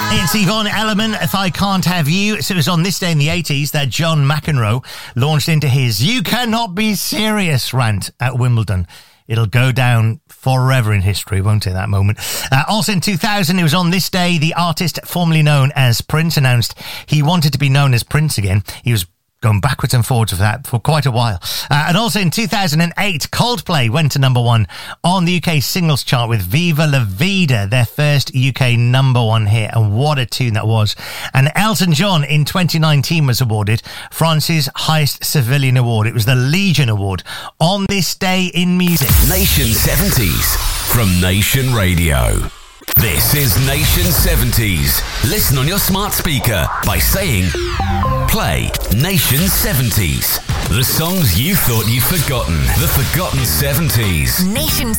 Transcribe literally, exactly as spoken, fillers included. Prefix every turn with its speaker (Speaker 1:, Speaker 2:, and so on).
Speaker 1: It's Yvonne Elliman, If I Can't Have You. So it was on this day in the eighties that John McEnroe launched into his "You Cannot Be Serious" rant at Wimbledon. It'll go down forever in history, won't it, that moment? Uh, also in two thousand, it was on this day, the artist formerly known as Prince announced he wanted to be known as Prince again. He was going backwards and forwards for that for quite a while. Uh, and also in two thousand eight, Coldplay went to number one on the U K singles chart with Viva La Vida, their first U K number one hit. And what a tune that was. And Elton John in twenty nineteen was awarded France's highest civilian award. It was the Legion Award on this day in music.
Speaker 2: Nation seventies from Nation Radio. This is Nation seventies. Listen on your smart speaker by saying, play Nation seventies. The songs you thought you'd forgotten. The forgotten seventies.
Speaker 3: Nation